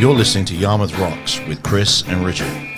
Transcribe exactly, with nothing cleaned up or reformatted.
You're listening to Yarmouth Rocks with Chris and Richard.